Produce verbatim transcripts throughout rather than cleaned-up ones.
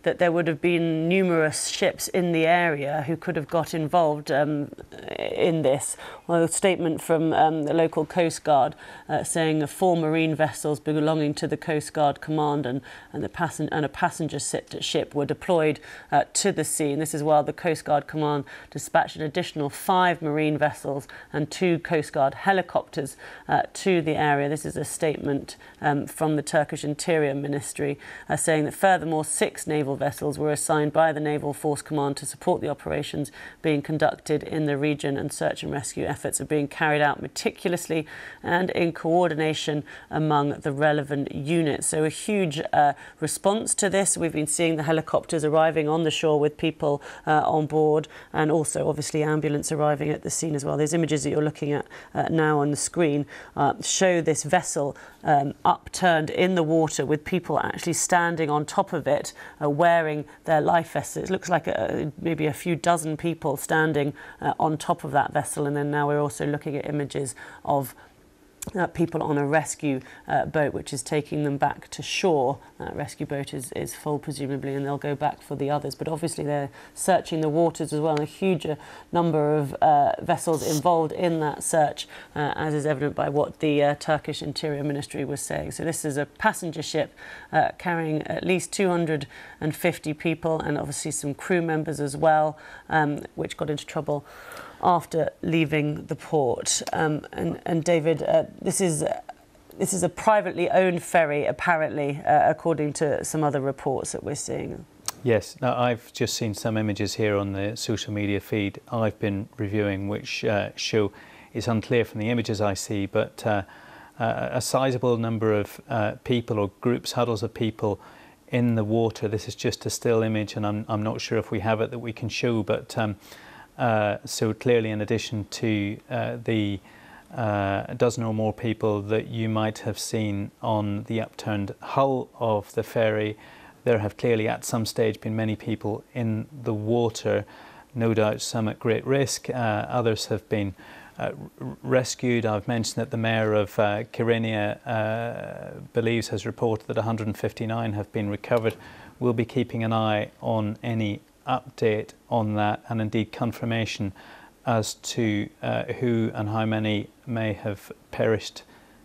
that there would have been numerous ships in the area who could have got involved um, in this. Well, a statement from um, the local Coast Guard uh, saying four marine vessels belonging to the Coast Guard Command and, and, the passen and a passenger ship were deployed uh, to the sea. And this is while the Coast Guard Command dispatched an additional five marine vessels and two Coast Guard helicopters uh, to the area. This is a statement um, from the Turkish Interior Ministry uh, saying that furthermore six naval vessels were assigned by the Naval Force Command to support the operations being conducted in the region, and search and rescue efforts are being carried out meticulously and in coordination among the relevant units. So a huge uh, response to this. We've been seeing the helicopters arriving on the shore with people uh, on board, and also obviously ambulance arriving at the scene as well. Those images that you're looking at uh, now on the screen uh, show this vessel um, upturned in the water with people actually standing on top of it uh, wearing their life vests. It looks like a, maybe a few dozen people standing uh, on top of that vessel. And then now we're also looking at images of Uh, people on a rescue uh, boat which is taking them back to shore. That rescue boat is, is full presumably, and they'll go back for the others, but obviously they're searching the waters as well, and a huge uh, number of uh, vessels involved in that search, uh, as is evident by what the uh, Turkish Interior Ministry was saying. So this is a passenger ship uh, carrying at least two hundred fifty people and obviously some crew members as well, um, which got into trouble after leaving the port. Um, and, and David, uh, this is uh, this is a privately owned ferry, apparently, uh, according to some other reports that we're seeing. Yes, now I've just seen some images here on the social media feed I've been reviewing, which uh, show, it's unclear from the images I see, but uh, uh, a sizable number of uh, people or groups, huddles of people in the water. This is just a still image, and I'm, I'm not sure if we have it that we can show, but um, Uh, so clearly, in addition to uh, the uh, a dozen or more people that you might have seen on the upturned hull of the ferry, there have clearly at some stage been many people in the water, no doubt some at great risk. Uh, others have been uh, rescued. I've mentioned that the mayor of uh, Kyrenia uh, believes, has reported that one hundred fifty-nine have been recovered. We'll be keeping an eye on any update on that, and indeed confirmation as to uh, who and how many may have perished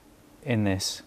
in this.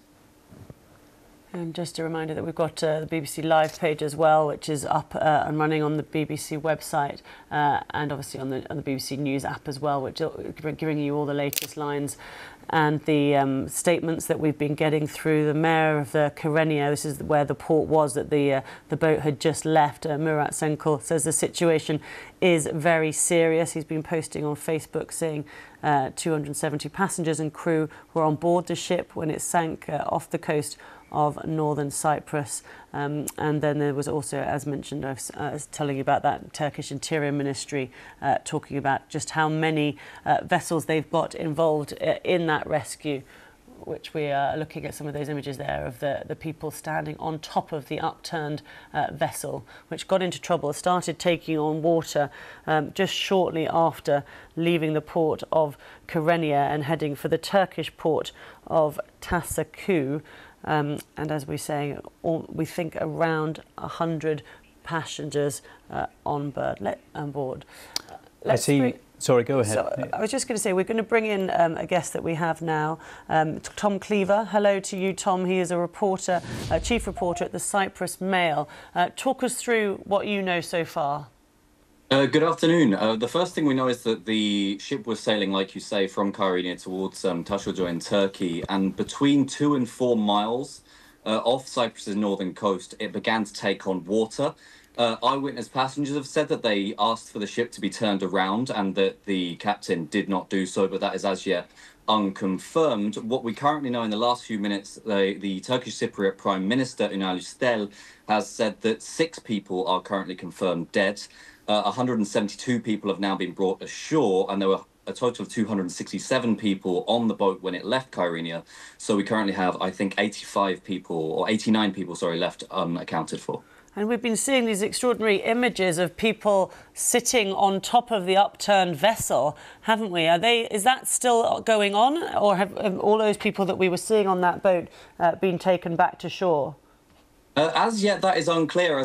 And just a reminder that we've got uh, the B B C Live page as well, which is up uh, and running on the B B C website, uh, and obviously on the, on the B B C News app as well, which is giving you all the latest lines and the um, statements that we've been getting through the mayor of the Kyrenia. This is where the port was that the uh, the boat had just left. Uh, Murat Senkol says the situation is very serious. He's been posting on Facebook saying uh, two hundred seventy passengers and crew were on board the ship when it sank uh, off the coast of northern Cyprus. Um, and then there was also, as mentioned, I was, uh, I was telling you about that Turkish Interior Ministry uh, talking about just how many uh, vessels they've got involved uh, in that rescue, which we are looking at some of those images there of the, the people standing on top of the upturned uh, vessel, which got into trouble, started taking on water um, just shortly after leaving the port of Kyrenia and heading for the Turkish port of Tasaku. Um, and as we're saying, all, we think around one hundred passengers uh, on board. Let, on board. Uh, I see. Bring, sorry, go ahead. So, I was just going to say, we're going to bring in um, a guest that we have now, um, Tom Cleaver. Hello to you, Tom. He is a reporter, a chief reporter at the Cyprus Mail. Uh, talk us through what you know so far. Uh, good afternoon. Uh, the first thing we know is that the ship was sailing, like you say, from Kyrenia towards um, Taşoca in Turkey, and between two and four miles uh, off Cyprus's northern coast, it began to take on water. Uh, eyewitness passengers have said that they asked for the ship to be turned around and that the captain did not do so, but that is as yet unconfirmed. What we currently know in the last few minutes, the, the Turkish Cypriot Prime Minister Ünal Üstel has said that six people are currently confirmed dead. Uh, one hundred seventy-two people have now been brought ashore, and there were a total of two hundred sixty-seven people on the boat when it left Kyrenia. So we currently have, I think, eighty-five people, or eighty-nine people, sorry, left unaccounted for. And we've been seeing these extraordinary images of people sitting on top of the upturned vessel, haven't we? Are they? Is that still going on, or have, have all those people that we were seeing on that boat uh, been taken back to shore? Uh, as yet, that is unclear.